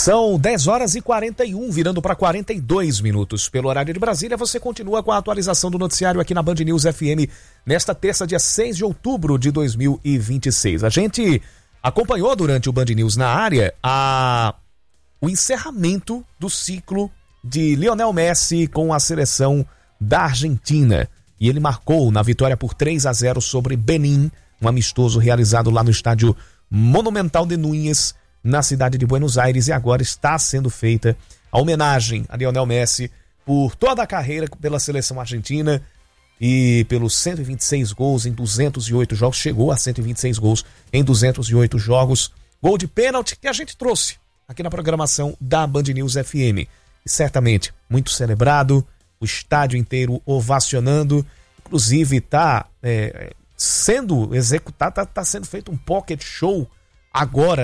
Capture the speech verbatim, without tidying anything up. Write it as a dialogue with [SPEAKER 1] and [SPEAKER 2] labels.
[SPEAKER 1] São dez horas e quarenta e um, virando para quarenta e dois minutos. Pelo horário de Brasília, você continua com a atualização do noticiário aqui na Band News F M, nesta terça, dia seis de outubro de dois mil e vinte e seis. A gente acompanhou durante o Band News na área a... o encerramento do ciclo de Lionel Messi com a seleção da Argentina. E ele marcou na vitória por três a zero sobre Benin, um amistoso realizado lá no estádio Monumental de Núñez, na cidade de Buenos Aires, e agora está sendo feita a homenagem a Lionel Messi por toda a carreira pela seleção argentina e pelos cento e vinte e seis gols em duzentos e oito jogos, chegou a cento e vinte e seis gols em duzentos e oito jogos, gol de pênalti que a gente trouxe aqui na programação da Band News F M. E certamente muito celebrado, o estádio inteiro ovacionando, inclusive está é, sendo executado, está tá sendo feito um pocket show agora